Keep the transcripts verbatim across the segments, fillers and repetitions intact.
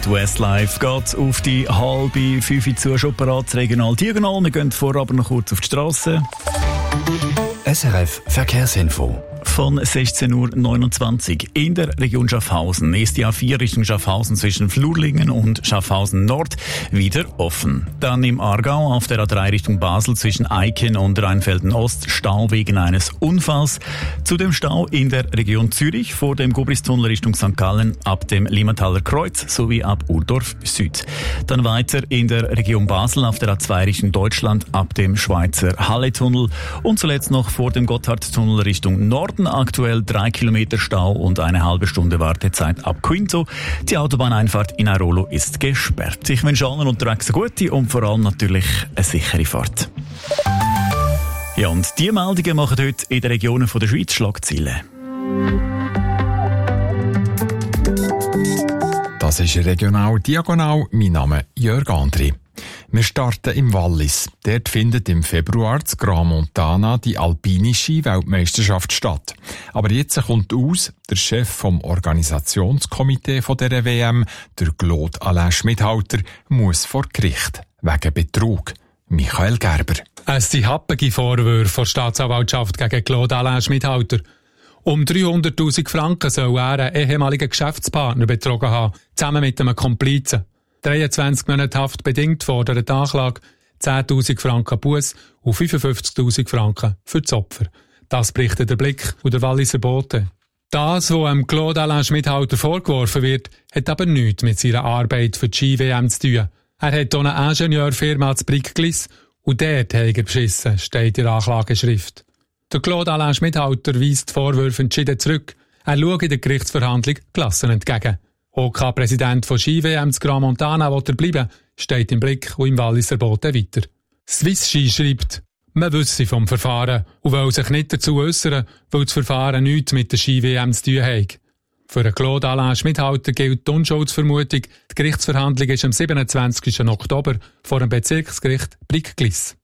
mit Westlife geht auf die halbe fünf zu schon parat, regional diagonal. Wir gehen vorher aber noch kurz auf die Straße. S R F Verkehrsinfo. Von sechzehn Uhr neunundzwanzig in der Region Schaffhausen ist die A vier Richtung Schaffhausen zwischen Flurlingen und Schaffhausen Nord wieder offen. Dann im Aargau auf der A drei Richtung Basel zwischen Eiken und Rheinfelden Ost Stau wegen eines Unfalls. Zudem Stau in der Region Zürich vor dem Gubristunnel Richtung Sankt Gallen ab dem Limmataler Kreuz sowie ab Urdorf Süd. Dann weiter in der Region Basel auf der A zwei Richtung Deutschland ab dem Schweizer Halletunnel und zuletzt noch vor dem Gotthardtunnel Richtung Norden. Aktuell drei Kilometer Stau und eine halbe Stunde Wartezeit ab Quinto. Die Autobahneinfahrt in Airolo ist gesperrt. Ich wünsche allen unterwegs eine gute und vor allem natürlich eine sichere Fahrt. Ja, und diese Meldungen machen heute in den Regionen der Schweiz Schlagzeilen. Das ist Regional Diagonal. Mein Name ist Jörg Andri. Wir starten im Wallis. Dort findet im Februar das Grand Montana die alpinische Weltmeisterschaft statt. Aber jetzt kommt aus, der Chef vom Organisationskomitee von der W M, der Claude Alain Schmidhalter, muss vor Gericht wegen Betrug. Michael Gerber. Es sind happige Vorwürfe der Staatsanwaltschaft gegen Claude Alain Schmidhalter. Um dreihunderttausend Franken soll er einen ehemaligen Geschäftspartner betrogen haben, zusammen mit einem Komplizen. dreiundzwanzig Monate Haft bedingt fordert die Anklage, zehntausend Franken Buß und fünfundfünfzigtausend Franken für das Opfer. Das berichtet der Blick und der Walliser Bote. Das, was dem Claude Alain Schmidhalter vorgeworfen wird, hat aber nichts mit seiner Arbeit für die Ski-W M zu tun. Er hat hier eine Ingenieurfirma zu Brickglis und dort hat er beschissen, steht in der Anklageschrift. Der Claude Alain Schmidhalter weist die Vorwürfe entschieden zurück. Er schaut in der Gerichtsverhandlung gelassen entgegen. O K-Präsident von Ski-W M zu Grand Montana will er bleiben, steht im Blick und im Walliser Bote weiter. Swiss Ski schreibt, man wisse vom Verfahren und will sich nicht dazu äußern, weil das Verfahren nichts mit der Ski-W M zu tun hat. Für den Claude Alain Schmidhalter gilt die Unschuldsvermutung. Die Gerichtsverhandlung ist am siebenundzwanzigsten Oktober vor dem Bezirksgericht Brickglis.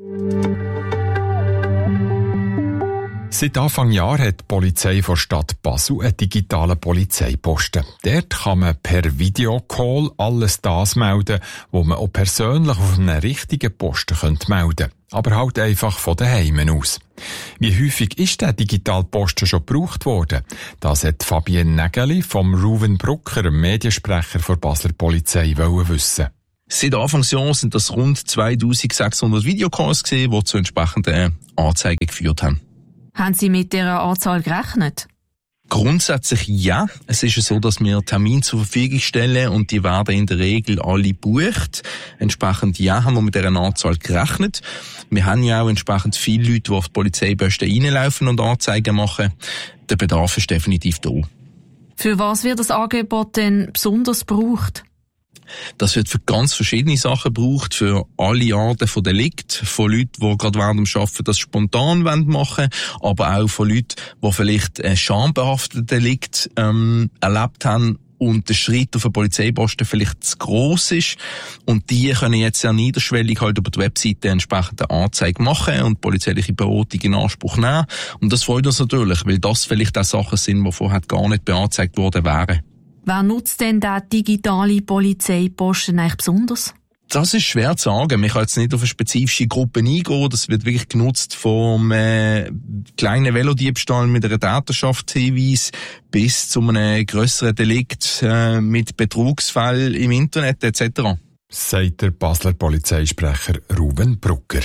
Seit Anfang Jahr hat die Polizei der Stadt Basel einen digitalen Polizeiposten. Dort kann man per Videocall alles das melden, was man auch persönlich auf einem richtigen Posten melden könnte. Aber halt einfach von daheim aus. Wie häufig ist der Digitalposten schon gebraucht worden? Das hat Fabienne Nägeli vom Ruven Brucker, dem Mediensprecher der Basler Polizei, wissen. Seit Anfangsjahr sind das rund zweitausendsechshundert Videocalls gewesen, die zu entsprechenden Anzeigen geführt haben. Haben Sie mit dieser Anzahl gerechnet? Grundsätzlich ja. Es ist so, dass wir Termine zur Verfügung stellen und die werden in der Regel alle gebucht. Entsprechend ja, haben wir mit dieser Anzahl gerechnet. Wir haben ja auch entsprechend viele Leute, die auf die Polizeiposten reinlaufen und Anzeigen machen. Der Bedarf ist definitiv da. Für was wird das Angebot denn besonders gebraucht? Das wird für ganz verschiedene Sachen gebraucht, für alle Arten von Delikten, von Leuten, die gerade während dem Arbeiten das spontan machen wollen, aber auch von Leuten, die vielleicht ein schambehaftetes Delikt ähm, erlebt haben und der Schritt auf den Polizeiposten vielleicht zu gross ist. Und die können jetzt sehr niederschwellig halt über die Webseite entsprechende Anzeige machen und polizeiliche Beratung in Anspruch nehmen. Und das freut uns natürlich, weil das vielleicht auch Sachen sind, die vorher gar nicht beanzeigt worden wären. Wer nutzt denn der digitale Polizeiposten eigentlich besonders? Das ist schwer zu sagen. Man kann jetzt nicht auf eine spezifische Gruppe eingehen. Das wird wirklich genutzt vom äh, kleinen Velodiebstahl mit einer Täterschaftshinweis bis zu einem grösseren Delikt äh, mit Betrugsfällen im Internet et cetera. Sagt der Basler Polizeisprecher Ruven Brucker.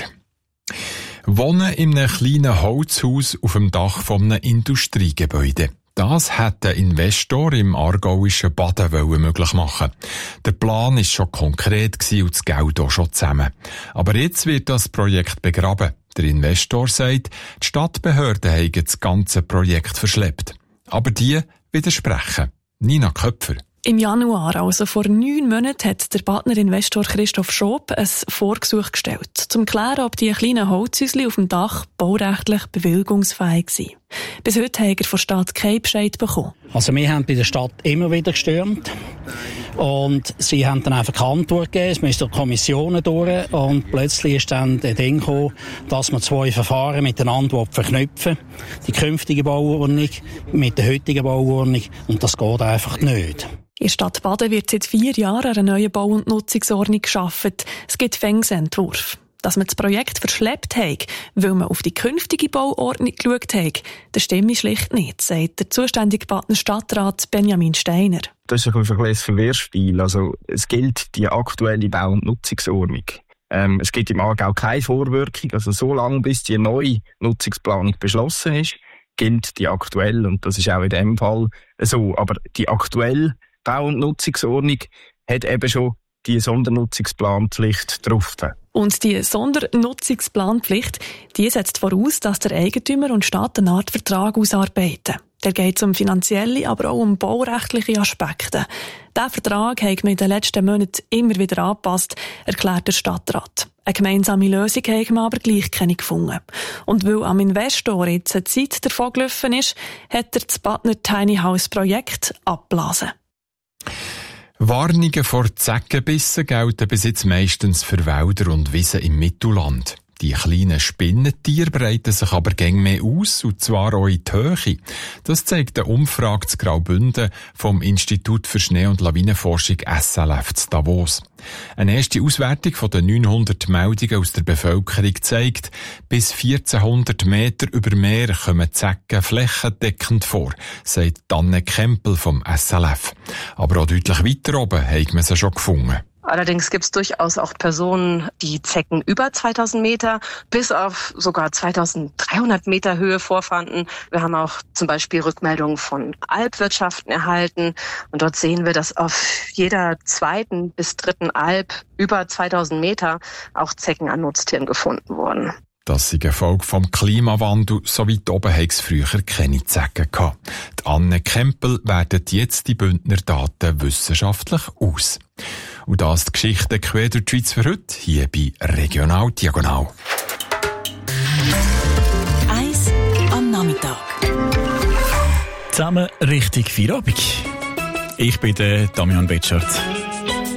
Wohnen in einem kleinen Holzhaus auf dem Dach von einem Industriegebäude. Das hätte der Investor im aargauischen Baden möglich machen. Der Plan war schon konkret und das Geld auch schon zusammen. Aber jetzt wird das Projekt begraben. Der Investor sagt, die Stadtbehörden haben das ganze Projekt verschleppt. Aber die widersprechen. Nina Köpfer. Im Januar, also vor neun Monaten, hat der Badner Investor Christoph Schob ein Vorgesuch gestellt, um zu klären, ob die kleinen Holzhäuschen auf dem Dach baurechtlich bewilligungsfähig sind. Bis heute hat er von der Stadt keinen Bescheid bekommen. Also wir haben bei der Stadt immer wieder gestürmt und sie haben dann einfach keine Antwort gegeben, es müssen Kommissionen durch und plötzlich ist dann der Ding gekommen, dass man zwei Verfahren miteinander verknüpfen, die künftige Bauordnung mit der heutigen Bauordnung, und das geht einfach nicht. In der Stadt Baden wird seit vier Jahren an einer neuen Bau- und Nutzungsordnung geschaffen. Es gibt Fängsentwurf. Dass man das Projekt verschleppt hat, weil man auf die künftige Bauordnung geschaut hat, das stimme schlicht nicht, sagt der zuständige Badner Stadtrat Benjamin Steiner. Das ist ein bisschen ein Verwirrspiel. Also, es gilt die aktuelle Bau- und Nutzungsordnung. Ähm, es gibt im Aargau keine Vorwirkung. Also, so lange bis die neue Nutzungsplanung beschlossen ist, gilt die aktuelle. Und das ist auch in dem Fall so. Aber die aktuelle Bau- und Nutzungsordnung hat eben schon die Sondernutzungsplanpflicht drauf. Und die Sondernutzungsplanpflicht, die setzt voraus, dass der Eigentümer und Stadt eine Art Vertrag ausarbeiten. Da geht es um finanzielle, aber auch um baurechtliche Aspekte. Diesen Vertrag hat man in den letzten Monaten immer wieder angepasst, erklärt der Stadtrat. Eine gemeinsame Lösung haben wir aber gleich keine gefunden. Und weil am Investor jetzt eine Zeit davon gelaufen ist, hat er das Badner Tiny House Projekt abgeblasen. Warnungen vor Zeckenbissen gelten bis jetzt meistens für Wälder und Wiesen im Mittelland. Die kleinen Spinnentiere breiten sich aber gäng mehr aus, und zwar auch in die Höhe. Das zeigt eine Umfrage zu Graubünden vom Institut für Schnee- und Lawinenforschung S L F zu Davos. Eine erste Auswertung von den neunhundert Meldungen aus der Bevölkerung zeigt, bis vierzehnhundert Meter über Meer kommen Zecken flächendeckend vor, sagt Anne Kempel vom S L F. Aber auch deutlich weiter oben haben wir sie schon gefunden. Allerdings gibt es durchaus auch Personen, die Zecken über zweitausend Meter bis auf sogar zweitausenddreihundert Meter Höhe vorfanden. Wir haben auch zum Beispiel Rückmeldungen von Alpwirtschaften erhalten. Und dort sehen wir, dass auf jeder zweiten bis dritten Alp über zweitausend Meter auch Zecken an Nutztieren gefunden wurden. Das ist eine Folge vom Klimawandel. So weit oben hat es früher keine Zecken gehabt. Die Anne Kempel wertet jetzt die Bündner Daten wissenschaftlich aus. Und das ist die Geschichte quer durch die Schweiz für heute, hier bei Regional Diagonal. Eins am Nachmittag. Zusammen richtig Feierabend. Ich bin der Damian Betschart.